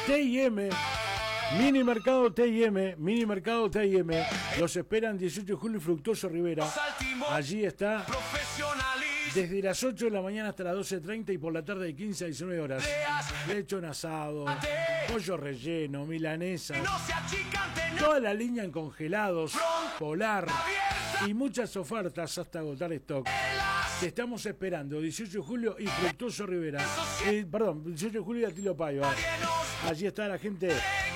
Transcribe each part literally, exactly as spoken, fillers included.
T y M, Mini Mercado T y M, Mini Mercado T y M, los esperan dieciocho de julio y Fructuoso Rivera. Allí está desde las ocho de la mañana hasta las doce treinta y por la tarde de quince a diecinueve horas. Lechón asado, pollo relleno, milanesa, toda la línea en congelados, polar y muchas ofertas hasta agotar stock. Te estamos esperando, dieciocho de julio y Fructuoso Rivera. Eh, perdón, dieciocho de julio y Atilio Paiva. Allí está la gente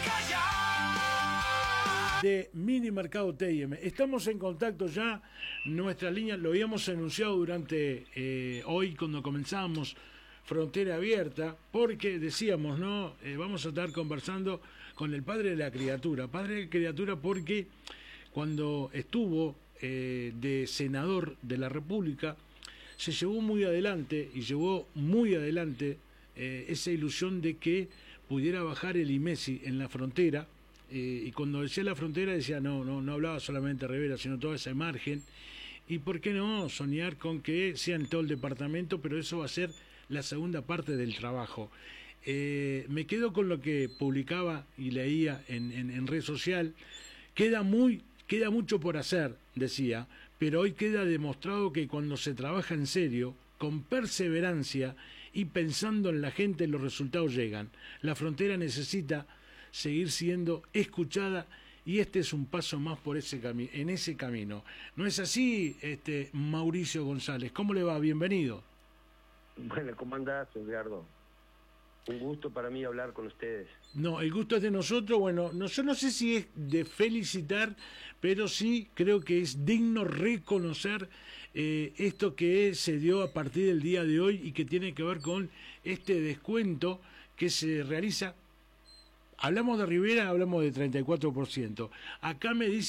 de Mini Mercado T y M. Estamos en contacto ya, nuestra línea, lo habíamos anunciado durante eh, hoy cuando comenzamos Frontera Abierta, porque decíamos, ¿no? Eh, vamos a estar conversando con el padre de la criatura. Padre de la criatura porque cuando estuvo eh, de senador de la República, se llevó muy adelante y llevó muy adelante eh, esa ilusión de que pudiera bajar el IMESI en la frontera. Eh, y cuando decía la frontera decía no, no, no hablaba solamente de Rivera, sino toda esa margen. Y por qué no soñar con que sea en todo el departamento, pero eso va a ser la segunda parte del trabajo. Eh, me quedo con lo que publicaba y leía en, en, en red social. Queda muy, queda mucho por hacer, decía, pero hoy queda demostrado que cuando se trabaja en serio, con perseverancia y pensando en la gente, los resultados llegan. La frontera necesita seguir siendo escuchada y este es un paso más por ese cami- en ese camino. ¿No es así, este Mauricio González? ¿Cómo le va? Bienvenido. Bueno, ¿cómo andás, Edgardo? Un gusto para mí hablar con ustedes. No, el gusto es de nosotros. Bueno, no, yo no sé si es de felicitar, pero sí creo que es digno reconocer eh, esto que se dio a partir del día de hoy y que tiene que ver con este descuento que se realiza. Hablamos de Rivera, hablamos de treinta y cuatro por ciento. Acá me dice